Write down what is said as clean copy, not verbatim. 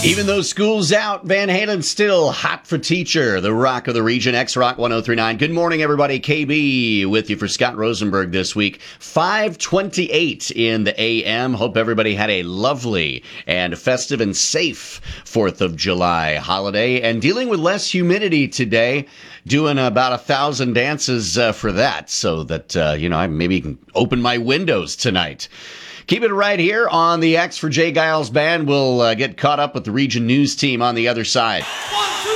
Even though school's out, Van Halen's still hot for teacher. The rock of the region, X-Rock 1039. Good morning, everybody. KB with you for Scott Rosenberg this week. 5:28 in the a.m. Hope everybody had a lovely and festive and safe 4th of July holiday. And dealing with less humidity today, doing about 1,000 dances for that so that, I maybe can open my windows tonight. Keep it right here on the X for Jay Giles Band. We'll get caught up with the Region News team on the other side. 1, 2.